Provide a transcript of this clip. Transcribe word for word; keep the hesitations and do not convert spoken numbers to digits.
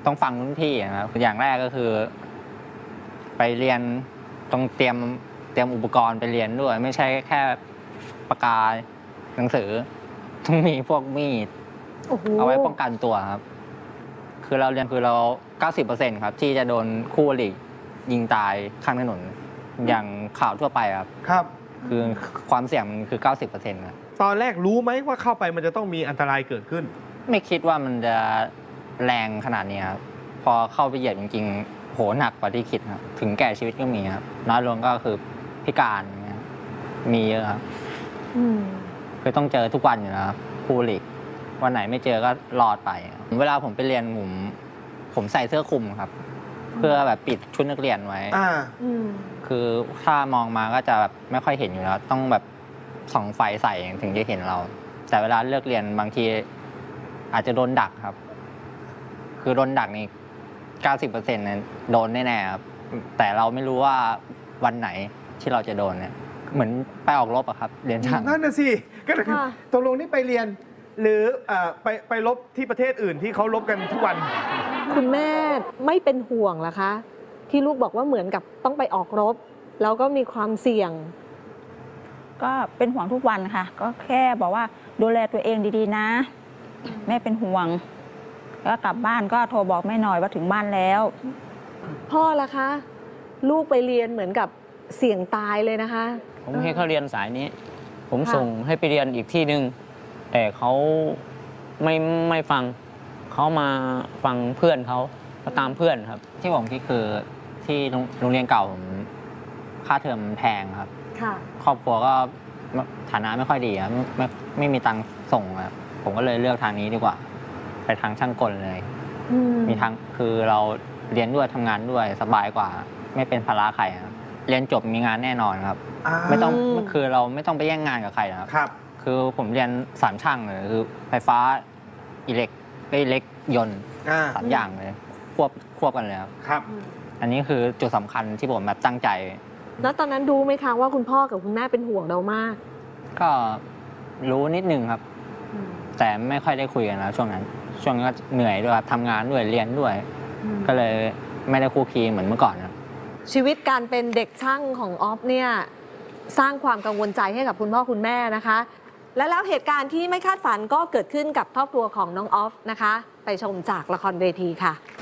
ต้องฟังรุ่นพี่นะครับอย่างแรกก็คือ ไปเรียนต้องเตรียมเตรียมอุปกรณ์ไปเรียนด้วยไม่ใช่แค่ปากกาหนังสือต้องมีพวกมีดเอาไว้ป้องกันตัวครับคือเราเรียนคือเรา เก้าสิบเปอร์เซ็นต์ ครับที่จะโดนคู่อริยิงตายข้างถนนอย่างข่าวทั่วไปครับครับคือความเสี่ยงมันคือ เก้าสิบเปอร์เซ็นต์ ครับตอนแรกรู้ไหมว่าเข้าไปมันจะต้องมีอันตรายเกิดขึ้นไม่คิดว่ามันจะแรงขนาดนี้ครับพอเข้าไปเหยียบจริงๆโหหนักกว่าที่คิดครับถึงแก่ชีวิตก็มีครับน้อยลงก็คือพิการมีเยอะครับคือต้องเจอทุกวันอยู่นะครับคู่อริวันไหนไม่เจอก็รอดไปเวลาผมไปเรียนผมผมใส่เสื้อคลุมครับเพื่อแบบปิดชุดนักเรียนไว้คือถ้ามองมาก็จะแบบไม่ค่อยเห็นอยู่แล้วต้องแบบส่องไฟใส่ถึงจะเห็นเราแต่เวลาเลิกเรียนบางทีอาจจะโดนดักครับคือโดนดักนี่ เก้าสิบเปอร์เซ็นต์ นั้นโดนแน่ๆครับแต่เราไม่รู้ว่าวันไหนที่เราจะโดนเนี่ยเหมือนไปออกรบอะครับเรียนช่างนั่นน่ะสิก็เลยตกลงนี่ไปเรียนหรือไปไปรบที่ประเทศอื่นที่เขารบกันทุกวันคุณแม่ไม่เป็นห่วงเหรอคะที่ลูกบอกว่าเหมือนกับต้องไปออกรบแล้วก็มีความเสี่ยงก็เป็นห่วงทุกวันค่ะก็แค่บอกว่าดูแลตัวเองดีๆนะแม่เป็นห่วงแล้วกลับบ้านก็โทรบอกแม่หน่อยว่าถึงบ้านแล้วพ่อล่ะคะลูกไปเรียนเหมือนกับเสี่ยงตายเลยนะคะผมให้เขาเรียนสายนี้ผมส่งให้ไปเรียนอีกที่หนึ่งแต่เขาไม่ไม่ฟังเขามาฟังเพื่อนเขาเขาตามเพื่อนครับที่ผมคิดคือที่โรงเรียนเก่าผมค่าเทอมแพงครับครอบครัวก็ฐานะไม่ค่อยดีครับไม่ไม่มีตังค์ส่งครับผมก็เลยเลือกทางนี้ดีกว่าไปทางช่างกลเลยมีทางคือเราเรียนด้วยทำงานด้วยสบายกว่าไม่เป็นภาระใครครับเรียนจบมีงานแน่นอนครับไม่ต้องคือเราไม่ต้องไปแย่งงานกับใครครับคือผมเรียนสามช่างเลยคือไฟฟ้าอิเล็กอิเล็กยนต์สามอย่างเลยควบควบกันเลยครับอันนี้คือจุดสำคัญที่ผมแบบตั้งใจแล้วตอนนั้นรู้ไหมคะว่าคุณพ่อกับคุณแม่เป็นห่วงเรามากก็รู้นิดนึงครับแต่ไม่ค่อยได้คุยกันแล้วช่วงนั้นช่วงนั้นก็เหนื่อยด้วยทำงานด้วยเรียนด้วยก็เลยไม่ได้คุยคีเหมือนเมื่อก่อนครับชีวิตการเป็นเด็กช่างของออฟเนี่ยสร้างความกังวลใจให้กับคุณพ่อคุณแม่นะคะและแล้วเหตุการณ์ที่ไม่คาดฝันก็เกิดขึ้นกับครอบครัวของน้องออฟนะคะไปชมจากละครเวทีค่ะ